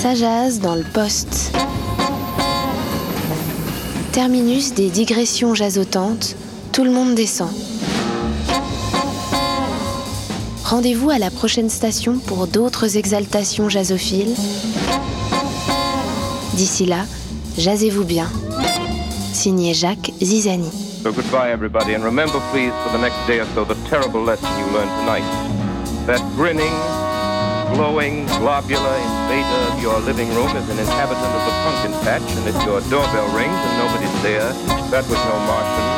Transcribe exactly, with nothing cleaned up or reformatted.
Ça jase dans le poste. Terminus des digressions jasotantes, tout le monde descend. Rendez-vous à la prochaine station pour d'autres exaltations jasophiles. D'ici là, jasez-vous bien. Signé Jacques Zizani. So goodbye everybody, and remember please for the next day or so the terrible lesson you learned tonight. That grinning, glowing, globular invader of your living room is an inhabitant of the pumpkin patch, and if your doorbell rings and nobody's there, that was no Martian.